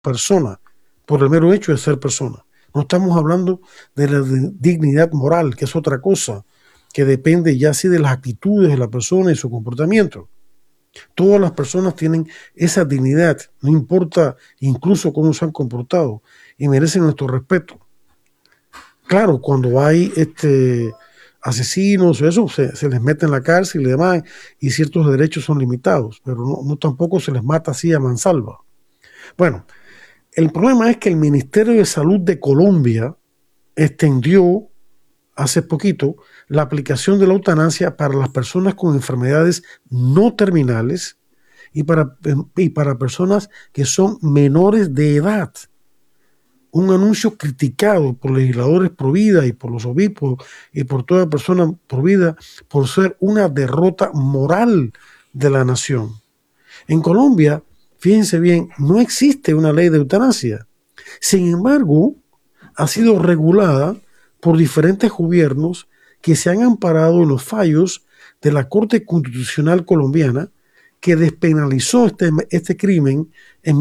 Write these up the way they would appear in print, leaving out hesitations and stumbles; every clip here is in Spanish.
persona por el mero hecho de ser persona. No estamos hablando de la dignidad moral, que es otra cosa, que depende ya sí de las actitudes de la persona y su comportamiento. Todas las personas tienen esa dignidad, no importa incluso cómo se han comportado, y merecen nuestro respeto. Claro, cuando hay asesinos o eso, se les mete en la cárcel y demás, y ciertos derechos son limitados, pero no tampoco se les mata así a mansalva. Bueno, el problema es que el Ministerio de Salud de Colombia extendió hace poquito la aplicación de la eutanasia para las personas con enfermedades no terminales y para personas que son menores de edad. Un anuncio criticado por legisladores pro vida y por los obispos y por toda persona pro vida por ser una derrota moral de la nación. En Colombia, fíjense bien, no existe una ley de eutanasia. Sin embargo, ha sido regulada por diferentes gobiernos que se han amparado en los fallos de la Corte Constitucional Colombiana, que despenalizó este crimen en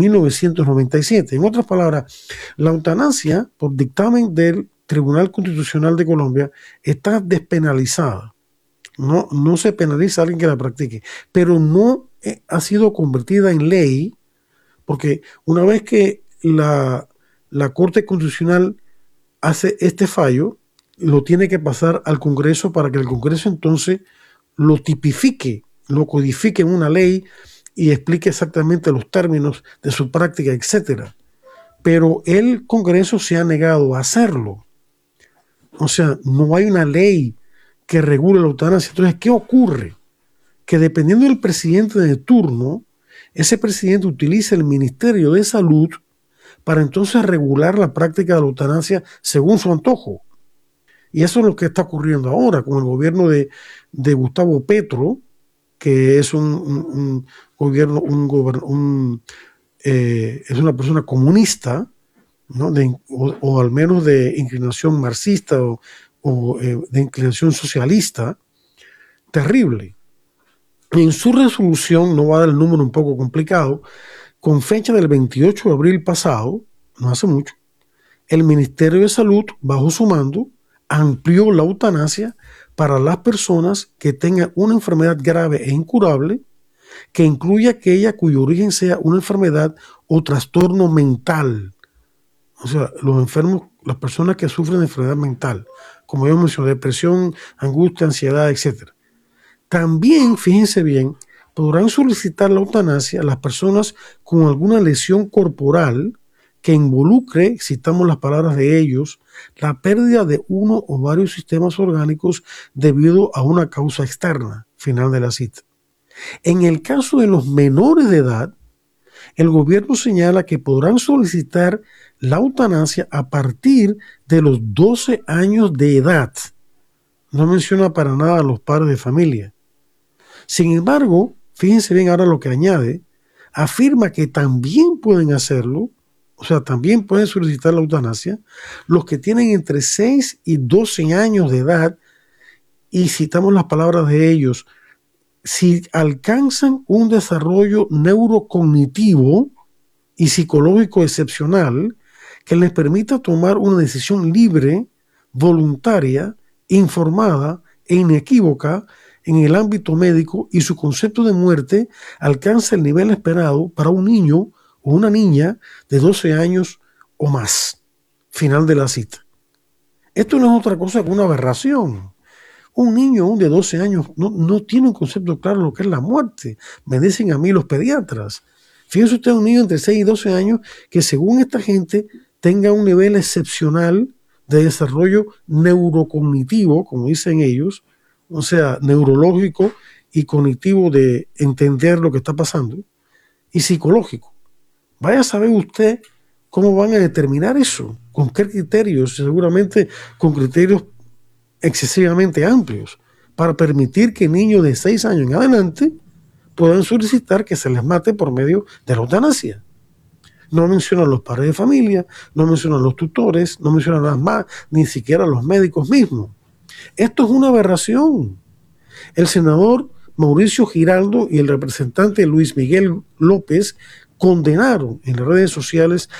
1997. En otras palabras, la eutanasia, por dictamen del Tribunal Constitucional de Colombia, está despenalizada. No se penaliza a alguien que la practique, pero no ha sido convertida en ley, porque una vez que la Corte Constitucional hace este fallo, lo tiene que pasar al Congreso para que el Congreso entonces lo tipifique, lo codifique en una ley y explique exactamente los términos de su práctica, etcétera. Pero el Congreso se ha negado a hacerlo. O sea, no hay una ley que regule la eutanasia. Entonces, ¿qué ocurre? Que dependiendo del presidente de turno, ese presidente utiliza el Ministerio de Salud para entonces regular la práctica de la eutanasia según su antojo. Y eso es lo que está ocurriendo ahora con el gobierno de Gustavo Petro, que es es una persona comunista, ¿no? O al menos de inclinación marxista o de inclinación socialista, terrible. En su resolución, no va a dar el número un poco complicado, con fecha del 28 de abril pasado, no hace mucho, el Ministerio de Salud, bajo su mando, amplió la eutanasia para las personas que tengan una enfermedad grave e incurable, que incluya aquella cuyo origen sea una enfermedad o trastorno mental. O sea, los enfermos, las personas que sufren de enfermedad mental, como yo mencioné, depresión, angustia, ansiedad, etc. También, fíjense bien, podrán solicitar la eutanasia las personas con alguna lesión corporal que involucre, citamos las palabras de ellos, la pérdida de uno o varios sistemas orgánicos debido a una causa externa. Final de la cita. En el caso de los menores de edad, el gobierno señala que podrán solicitar la eutanasia a partir de los 12 años de edad. No menciona para nada a los padres de familia. Sin embargo, fíjense bien ahora lo que añade, afirma que también pueden hacerlo, o sea, también pueden solicitar la eutanasia los que tienen entre 6 y 12 años de edad, y citamos las palabras de ellos, si alcanzan un desarrollo neurocognitivo y psicológico excepcional que les permita tomar una decisión libre, voluntaria, informada e inequívoca en el ámbito médico y su concepto de muerte alcanza el nivel esperado para un niño o una niña de 12 años o más. Final de la cita. Esto no es otra cosa que una aberración. Un niño aún de 12 años no tiene un concepto claro de lo que es la muerte. Me dicen a mí los pediatras. Fíjense usted, un niño entre 6 y 12 años que según esta gente tenga un nivel excepcional de desarrollo neurocognitivo, como dicen ellos, o sea, neurológico y cognitivo de entender lo que está pasando, y psicológico. Vaya a saber usted cómo van a determinar eso, con qué criterios, seguramente con criterios excesivamente amplios, para permitir que niños de 6 años en adelante puedan solicitar que se les mate por medio de la eutanasia. No mencionan los padres de familia, no mencionan los tutores, no mencionan nada más, ni siquiera los médicos mismos. Esto es una aberración. El senador Mauricio Giraldo y el representante Luis Miguel López condenaron en las redes sociales